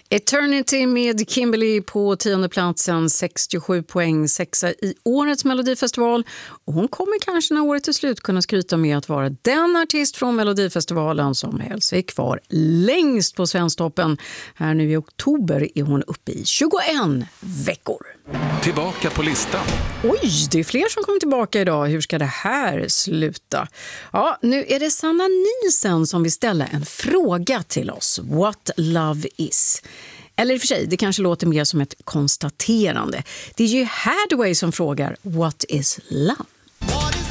Eternity med Kimberly på 10:e platsen, 67 poäng, sexa i årets Melodifestival. Och hon kommer kanske när året är slut kunna skryta med att vara den artist från Melodifestivalen som höll sig kvar längst på Svensktoppen. Här nu i oktober är hon uppe i 21 veckor. Tillbaka på listan. Oj, det är fler som kommer tillbaka idag. Hur ska det här sluta? Ja, nu är det Sanna Nielsen som vill ställa en fråga till oss. What love is. Eller i och för sig, det kanske låter mer som ett konstaterande. Det är ju Hathaway som frågar What is love?